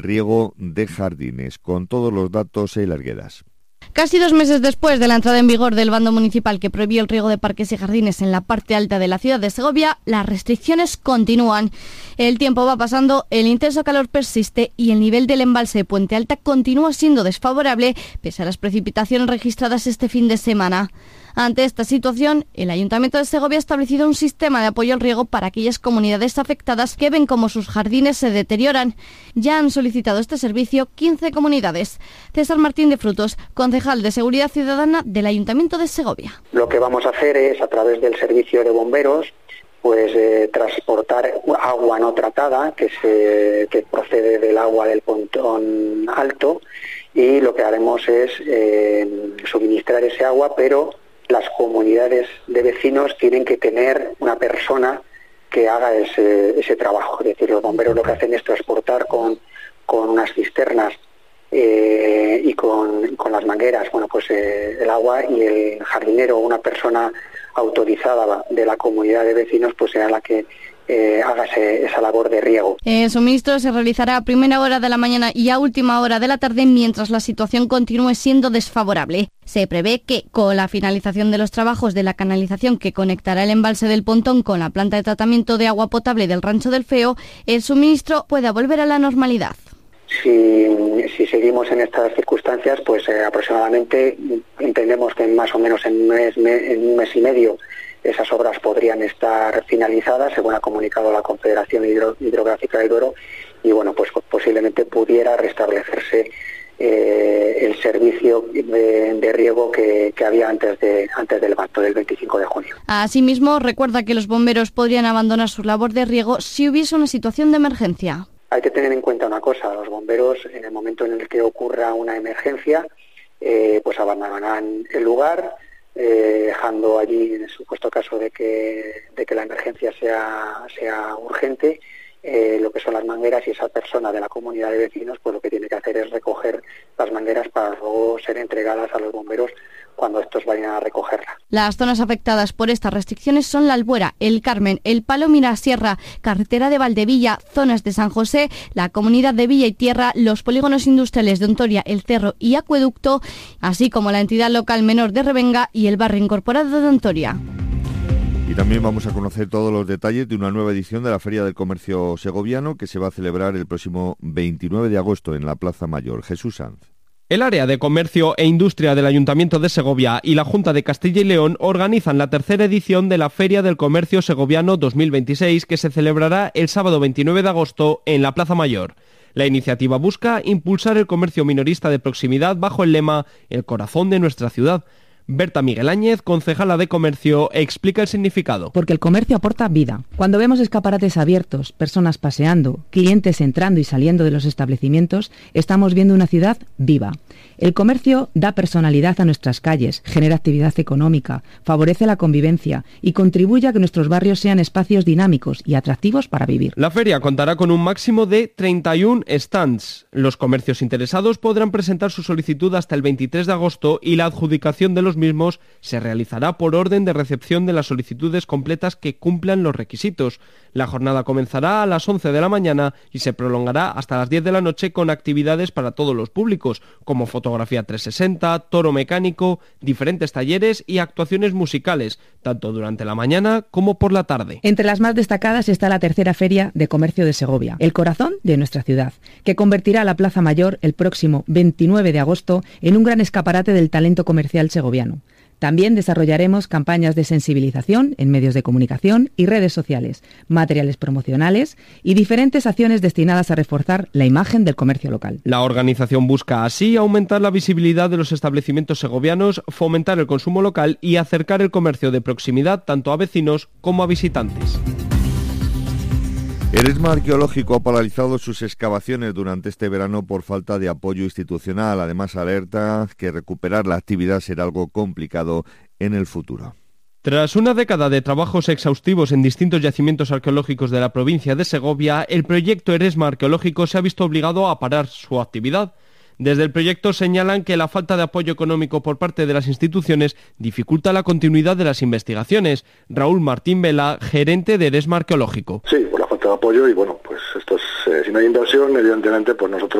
riego de jardines. Con todos los datos, Eilar Guedas. Casi 2 meses después de la entrada en vigor del bando municipal que prohibió el riego de parques y jardines en la parte alta de la ciudad de Segovia, las restricciones continúan. El tiempo va pasando, el intenso calor persiste y el nivel del embalse de Puente Alta continúa siendo desfavorable pese a las precipitaciones registradas este fin de semana. Ante esta situación, el Ayuntamiento de Segovia ha establecido un sistema de apoyo al riego para aquellas comunidades afectadas que ven cómo sus jardines se deterioran. Ya han solicitado este servicio 15 comunidades. César Martín de Frutos, concejal de Seguridad Ciudadana del Ayuntamiento de Segovia. Lo que vamos a hacer es, a través del servicio de bomberos, transportar agua no tratada que procede del agua del Pontón Alto, y lo que haremos es suministrar ese agua, pero las comunidades de vecinos tienen que tener una persona que haga ese trabajo. Es decir, los bomberos lo que hacen es transportar con unas cisternas y con las mangueras, el agua, y el jardinero o una persona autorizada de la comunidad de vecinos será la que haga esa labor de riego. El suministro se realizará a primera hora de la mañana y a última hora de la tarde mientras la situación continúe siendo desfavorable. Se prevé que, con la finalización de los trabajos de la canalización que conectará el embalse del Pontón con la planta de tratamiento de agua potable del Rancho del Feo, el suministro pueda volver a la normalidad. Si seguimos en estas circunstancias, aproximadamente entendemos que más o menos en un mes y medio esas obras podrían estar finalizadas, según ha comunicado la Confederación Hidrográfica del Duero, y posiblemente pudiera restablecerse el servicio de riego que había antes del pacto del 25 de junio. Asimismo, recuerda que los bomberos podrían abandonar su labor de riego si hubiese una situación de emergencia. Hay que tener en cuenta una cosa: los bomberos, en el momento en el que ocurra una emergencia, abandonarán el lugar, dejando allí, en el supuesto caso de que la emergencia sea urgente, lo que son las mangueras, y esa persona de la comunidad de vecinos lo que tiene que hacer es recoger las mangueras para luego ser entregadas a los bomberos cuando estos vayan a recogerla. Las zonas afectadas por estas restricciones son la Albuera, el Carmen, el Palo Mirasierra, carretera de Valdevilla, zonas de San José, la comunidad de Villa y Tierra, los polígonos industriales de Ontoria, El Cerro y Acueducto, así como la entidad local menor de Revenga y el barrio incorporado de Ontoria. Y también vamos a conocer todos los detalles de una nueva edición de la Feria del Comercio Segoviano que se va a celebrar el próximo 29 de agosto en la Plaza Mayor. Jesús Sanz. El área de comercio e industria del Ayuntamiento de Segovia y la Junta de Castilla y León organizan la tercera edición de la Feria del Comercio Segoviano 2026, que se celebrará el sábado 29 de agosto en la Plaza Mayor. La iniciativa busca impulsar el comercio minorista de proximidad bajo el lema «El corazón de nuestra ciudad». Berta Miguel Áñez, concejala de Comercio, explica el significado. Porque el comercio aporta vida. Cuando vemos escaparates abiertos, personas paseando, clientes entrando y saliendo de los establecimientos, estamos viendo una ciudad viva. El comercio da personalidad a nuestras calles, genera actividad económica, favorece la convivencia y contribuye a que nuestros barrios sean espacios dinámicos y atractivos para vivir. La feria contará con un máximo de 31 stands. Los comercios interesados podrán presentar su solicitud hasta el 23 de agosto y la adjudicación de los mismos se realizará por orden de recepción de las solicitudes completas que cumplan los requisitos. La jornada comenzará a las 11 de la mañana y se prolongará hasta las 10 de la noche con actividades para todos los públicos, como fotografía 360, toro mecánico, diferentes talleres y actuaciones musicales, tanto durante la mañana como por la tarde. Entre las más destacadas está la tercera Feria de Comercio de Segovia, el corazón de nuestra ciudad, que convertirá la Plaza Mayor el próximo 29 de agosto en un gran escaparate del talento comercial segoviano. También desarrollaremos campañas de sensibilización en medios de comunicación y redes sociales, materiales promocionales y diferentes acciones destinadas a reforzar la imagen del comercio local. La organización busca así aumentar la visibilidad de los establecimientos segovianos, fomentar el consumo local y acercar el comercio de proximidad tanto a vecinos como a visitantes. Eresma Arqueológico ha paralizado sus excavaciones durante este verano por falta de apoyo institucional. Además, alerta que recuperar la actividad será algo complicado en el futuro. Tras una década de trabajos exhaustivos en distintos yacimientos arqueológicos de la provincia de Segovia, el proyecto Eresma Arqueológico se ha visto obligado a parar su actividad. Desde el proyecto señalan que la falta de apoyo económico por parte de las instituciones dificulta la continuidad de las investigaciones. Raúl Martín Vela, gerente de Eresma Arqueológico. Sí, por la falta nuestro apoyo y bueno, pues esto es, si no hay inversión, evidentemente, pues nosotros